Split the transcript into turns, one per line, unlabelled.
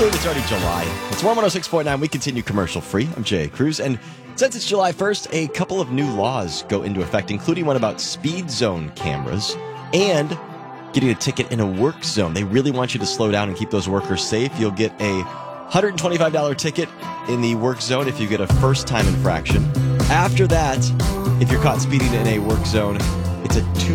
believe it's already July. It's Warm 106.9. We continue commercial free. I'm Jay Cruz. And since it's July 1st, a couple of new laws go into effect, including one about speed zone cameras and getting a ticket in a work zone. They really want you to slow down and keep those workers safe. You'll get a $125 ticket in the work zone if you get a first-time infraction. After that, if you're caught speeding in a work zone, it's a